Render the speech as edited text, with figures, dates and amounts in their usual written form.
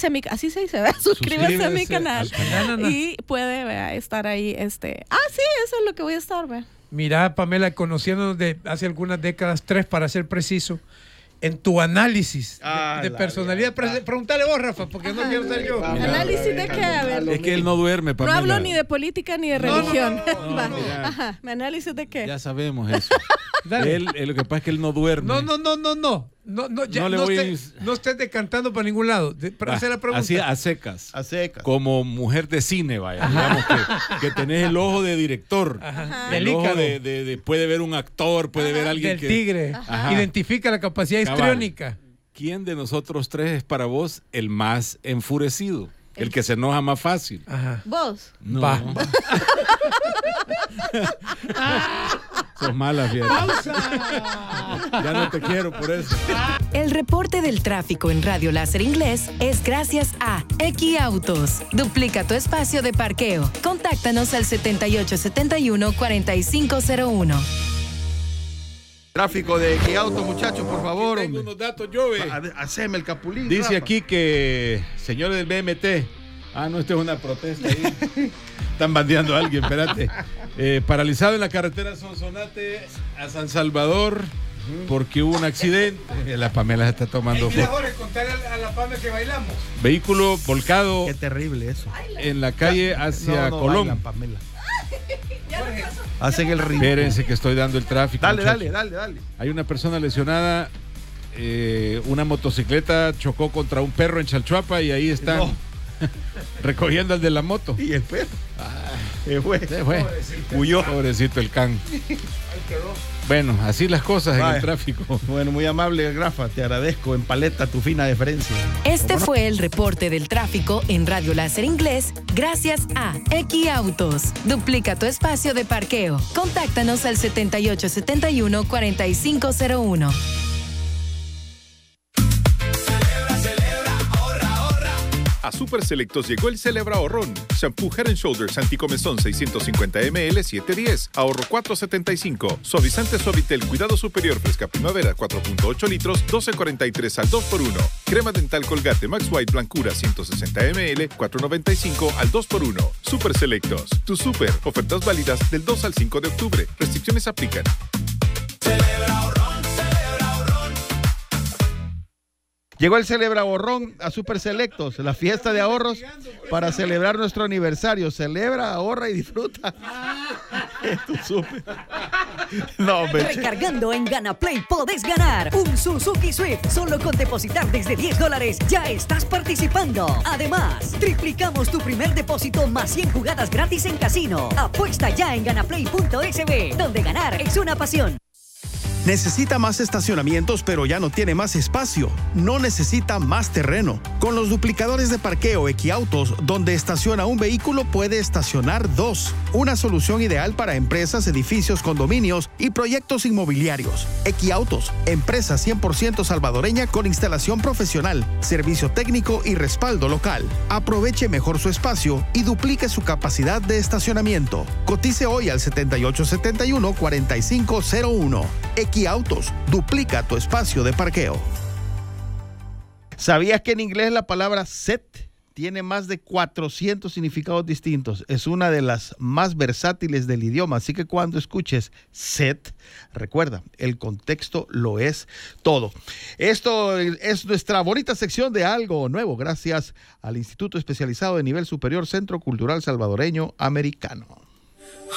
suscríbase a mi, así se dice, ¿verdad? Suscríbase a mi canal. Y puede, ¿verdad?, estar ahí, sí, eso es lo que voy a estar, ¿verdad? Mira, Pamela, conociéndonos de hace algunas décadas, 3 para ser preciso, en tu análisis de personalidad. Pregúntale vos, Rafa, porque no quiero ser yo. ¿Análisis de qué? A ver. Es que él no duerme, Pamela. No hablo ni de política ni de religión. No, Ajá, ¿me análisis de qué? Ya sabemos eso. Él, lo que pasa es que él no duerme. No estés decantando para ningún lado. Para hacer la pregunta. Así a secas. Como mujer de cine, vaya. Digamos que tenés el ojo de director. Ajá. El ojo puede ver un actor, puede ver alguien del tigre. Identifica la capacidad histriónica. ¿Quién de nosotros tres es para vos el más enfurecido? El que se enoja más fácil. Ajá. ¿Vos? No. Sos mala, fíjate. Ya no te quiero por eso. El reporte del tráfico en Radio Láser Inglés es gracias a Equiautos. Duplica tu espacio de parqueo. Contáctanos al 7871-4501. Tráfico de Equiautos, muchachos, por favor. Tengo unos datos, Jove. Haceme el capulín. Dice Rafa. aquí que, señores del BMT, no, esto es una protesta ahí. Están bandeando a alguien, espérate. Paralizado en la carretera Sonsonate a San Salvador porque hubo un accidente. La Pamela se está tomando fotos. Contarle a la Pamela que bailamos. Vehículo volcado. Qué terrible eso. En la calle hacia Colón. Bailan, Pamela. Hacen el ritmo. Espérense que estoy dando el tráfico. Dale. Hay una persona lesionada. Una motocicleta chocó contra un perro en Chalchuapa y ahí están recogiendo al de la moto. Y el perro. Se fue. Huyó. Pobrecito el can. Bueno, así las cosas en el tráfico. Bueno, muy amable, Rafa. Te agradezco en paleta tu fina deferencia. Este fue el reporte del tráfico en Radio Láser Inglés gracias a Equiautos. Duplica tu espacio de parqueo. Contáctanos al 7871-4501. A Super Selectos llegó el Celebra Ahorrón. Shampoo Head & Shoulders Anticomezón 650 ml 7.10, ahorro 4.75. Suavizante Suavitel Cuidado Superior Fresca Primavera 4.8 litros 12.43 al 2x1. Crema dental Colgate Max White Blancura 160 ml 4.95 al 2x1. Super Selectos, tu super. Ofertas válidas del 2 al 5 de octubre. Restricciones aplican. Llegó el Celebra Ahorrón a Super Selectos, la fiesta de ahorros para celebrar nuestro aniversario. Celebra, ahorra y disfruta. Tu super. No, Recargando en GanaPlay podés ganar un Suzuki Swift. Solo con depositar desde $10 ya estás participando. Además, triplicamos tu primer depósito más 100 jugadas gratis en casino. Apuesta ya en ganaplay.sb, donde ganar es una pasión. Necesita más estacionamientos, pero ya no tiene más espacio. No necesita más terreno. Con los duplicadores de parqueo Equiautos, donde estaciona un vehículo, puede estacionar 2. Una solución ideal para empresas, edificios, condominios y proyectos inmobiliarios. Equiautos, empresa 100% salvadoreña con instalación profesional, servicio técnico y respaldo local. Aproveche mejor su espacio y duplique su capacidad de estacionamiento. Cotice hoy al 7871-4501. Equiautos, duplica tu espacio de parqueo. ¿Sabías que en inglés la palabra set tiene más de 400 significados distintos? Es una de las más versátiles del idioma, así que cuando escuches set, recuerda, el contexto lo es todo. Esto es nuestra bonita sección de Algo Nuevo, gracias al Instituto Especializado de Nivel Superior Centro Cultural Salvadoreño Americano.